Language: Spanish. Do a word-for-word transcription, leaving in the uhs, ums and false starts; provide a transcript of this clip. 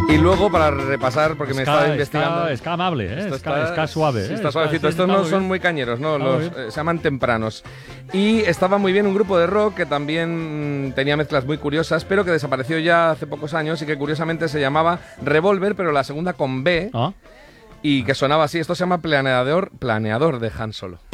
Y luego, para repasar, porque me Ska, estaba investigando... Ska, ska amable, ¿eh? Esto Ska, está, ska suave. sí, ¿eh? está Ska, suavecito. sí, Estos está no muy son bien. muy cañeros, ¿no? Está Los, muy bien. eh, se llaman tempranos. Y estaba muy bien un grupo de rock que también mm, tenía mezclas muy curiosas, pero que desapareció ya hace pocos años y que curiosamente se llamaba Revolver, pero la segunda con B, Ah. y que sonaba así. Esto se llama Planeador, Planeador de Han Solo.